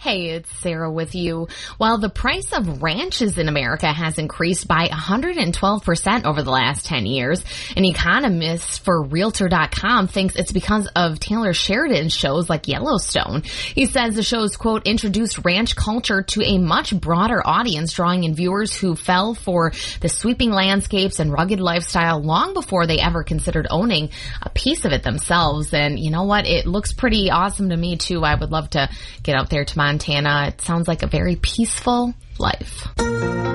Hey, it's Sarah with you. While the price of ranches in America has increased by 112% over the last 10 years, an economist for Realtor.com thinks it's because of Taylor Sheridan's shows like Yellowstone. He says the shows, quote, introduced ranch culture to a much broader audience, drawing in viewers who fell for the sweeping landscapes and rugged lifestyle long before they ever considered owning a piece of it themselves. And you know what? It looks pretty awesome to me, too. I would love to get out there to Montana. It sounds like a very peaceful life.